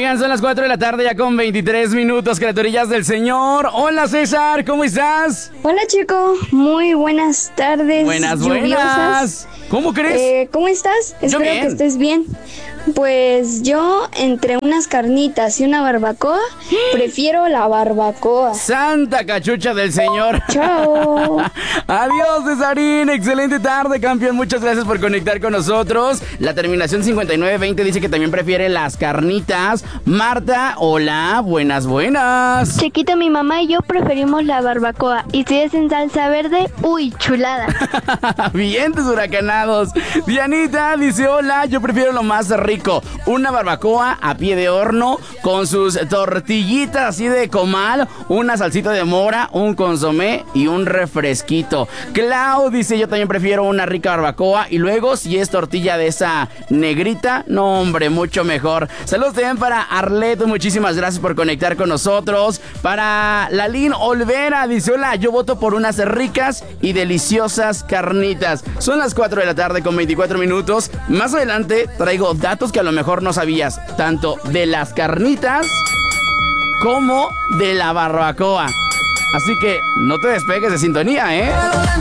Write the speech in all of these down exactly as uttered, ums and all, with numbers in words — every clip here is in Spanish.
Oigan, son las cuatro de la tarde ya con veintitrés minutos, criaturillas del Señor. Hola César, ¿cómo estás? Hola chico, muy buenas tardes. Buenas, lluviosas. buenas. ¿Cómo crees? Eh, ¿Cómo estás? Yo Espero bien. que estés bien. Pues yo, entre unas carnitas y una barbacoa, prefiero la barbacoa. Santa cachucha del Señor. Chao. Adiós, Cesarín. Excelente tarde, campeón. Muchas gracias por conectar con nosotros. La terminación cincuenta y nueve veinte dice que también prefiere las carnitas. Marta, hola. Buenas, buenas. Chiquito, mi mamá y yo preferimos la barbacoa. Y si es en salsa verde, uy, chulada. Vientos huracanados. Dianita dice, hola, yo prefiero lo más rico. Una barbacoa a pie de horno con sus tortillitas así de comal, una salsita de mora, un consomé y un refresquito. Clau dice, yo también prefiero una rica barbacoa. Y luego, si es tortilla de esa negrita, no hombre, mucho mejor. Saludos también para Arleto, muchísimas gracias por conectar con nosotros. Para Lalín Olvera dice, hola, yo voto por unas ricas y deliciosas carnitas. Son las cuatro de la tarde con veinticuatro minutos. Más adelante traigo datos que a lo mejor no sabías, tanto de las carnitas como de la barbacoa. Así que no te despegues de sintonía, ¿eh?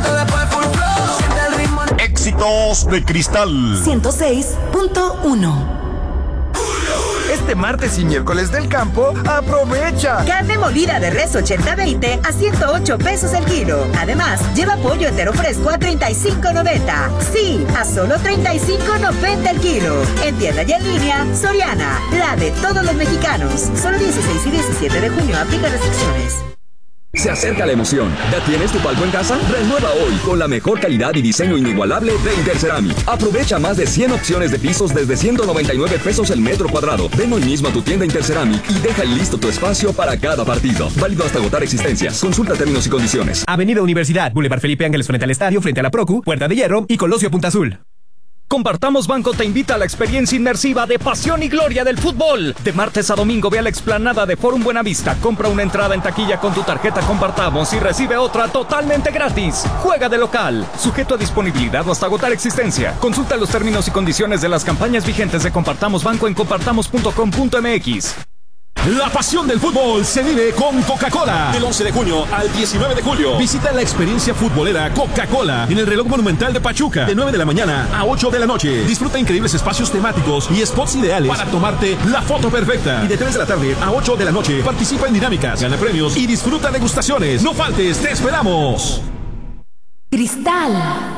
Éxitos de Cristal ciento seis punto uno. Este martes y miércoles del campo, aprovecha. Carne molida de res ochenta veinte a ciento ocho pesos el kilo. Además, lleva pollo entero fresco a treinta y cinco noventa. Sí, a solo treinta y cinco noventa el kilo. En tienda y en línea, Soriana, la de todos los mexicanos. Solo dieciséis y diecisiete de junio, aplica restricciones. Se acerca la emoción. ¿Ya tienes tu palco en casa? Renueva hoy con la mejor calidad y diseño inigualable de Interceramic. Aprovecha más de cien opciones de pisos desde ciento noventa y nueve pesos el metro cuadrado. Ven hoy mismo a tu tienda Interceramic y deja listo tu espacio para cada partido. Válido hasta agotar existencias. Consulta términos y condiciones. Avenida Universidad, Boulevard Felipe Ángeles frente al estadio, frente a la Procu, Puerta de Hierro y Colosio Punta Azul. Compartamos Banco te invita a la experiencia inmersiva de pasión y gloria del fútbol. De martes a domingo ve a la explanada de Forum Buenavista, compra una entrada en taquilla con tu tarjeta Compartamos y recibe otra totalmente gratis. Juega de local, sujeto a disponibilidad o hasta agotar existencia. Consulta los términos y condiciones de las campañas vigentes de Compartamos Banco en compartamos punto com punto m x. La pasión del fútbol se vive con Coca-Cola. Del once de junio al diecinueve de julio. Visita la experiencia futbolera Coca-Cola en el reloj monumental de Pachuca. De nueve de la mañana a ocho de la noche. Disfruta increíbles espacios temáticos y spots ideales para tomarte la foto perfecta. Y de tres de la tarde a ocho de la noche participa en dinámicas, gana premios y disfruta degustaciones. No faltes, te esperamos. Cristal.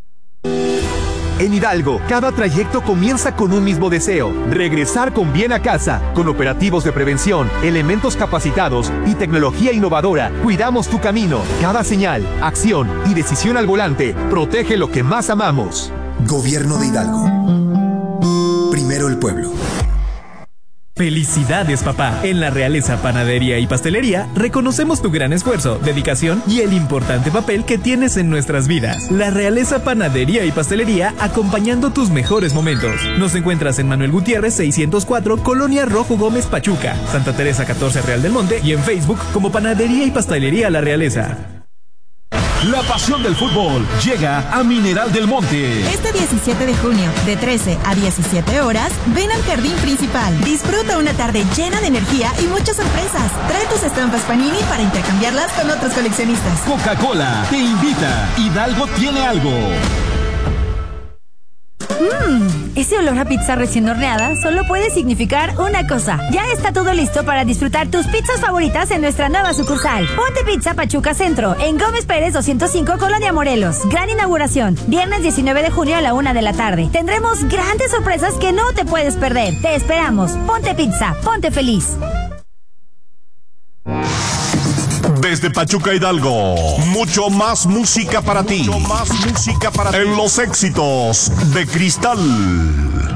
En Hidalgo, cada trayecto comienza con un mismo deseo: regresar con bien a casa. Con operativos de prevención, elementos capacitados y tecnología innovadora, cuidamos tu camino. Cada señal, acción y decisión al volante protege lo que más amamos. Gobierno de Hidalgo. Primero el pueblo. ¡Felicidades, papá! En la Realeza Panadería y Pastelería reconocemos tu gran esfuerzo, dedicación y el importante papel que tienes en nuestras vidas. La Realeza Panadería y Pastelería acompañando tus mejores momentos. Nos encuentras en Manuel Gutiérrez seiscientos cuatro, Colonia Rojo Gómez, Pachuca, Santa Teresa catorce, Real del Monte, y en Facebook como Panadería y Pastelería La Realeza. La pasión del fútbol llega a Mineral del Monte. Este diecisiete de junio, de trece a diecisiete horas, ven al Jardín Principal. Disfruta una tarde llena de energía y muchas sorpresas. Trae tus estampas Panini para intercambiarlas con otros coleccionistas. Coca-Cola te invita. Hidalgo tiene algo. Mmm, ese olor a pizza recién horneada solo puede significar una cosa. Ya está todo listo para disfrutar tus pizzas favoritas en nuestra nueva sucursal. Ponte Pizza Pachuca Centro, en Gómez Pérez doscientos cinco, Colonia Morelos. Gran inauguración, viernes diecinueve de junio a la una de la tarde. Tendremos grandes sorpresas que no te puedes perder. Te esperamos. Ponte Pizza, ponte feliz. Desde Pachuca, Hidalgo, mucho más música para ti. Mucho más música para ti. En los éxitos de Cristal.